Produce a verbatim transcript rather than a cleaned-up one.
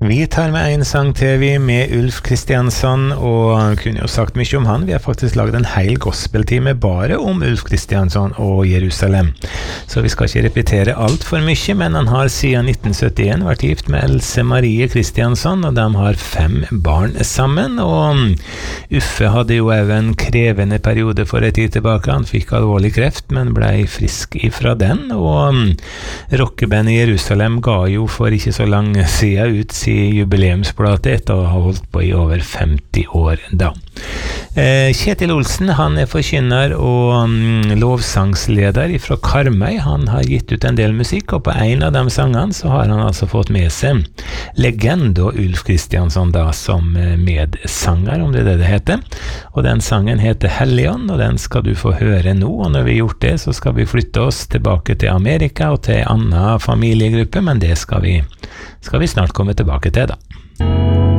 Vi tar med en sang til vi med Ulf Kristiansson, og kunne jo sagt mye om han. Vi har faktisk laget en hel gospeltime bare om Ulf Kristiansson og Jerusalem. Så vi skal ikke repetere alt for mye, men han har siden nitten syttien vært gift med Else Marie Kristiansson, og de har fem barn sammen. Og Uffe hadde jo også en krevende periode for et tid tilbake. Han fikk alvorlig kreft, men ble frisk ifra den. Og rockebandet Jerusalem ga jo for ikke så lang siden ut i jubileumsplate etter å ha holdt på i over femti år da. Eh, Kjetil Olsen, han er forkynner og um, lovsangsleder fra Karmøy. Han har gitt ut en del musikk, og på en av de sangene så har han altså fått med seg legende og Ulf Kristiansson da som medsanger, om det er det det heter. Og den sangen heter Helligånd, og den skal du få høre nå, og når vi har gjort det så skal vi flytte oss tilbake til Amerika og til en annen familiegruppe, men det skal vi, skal vi snart komme tilbake til da.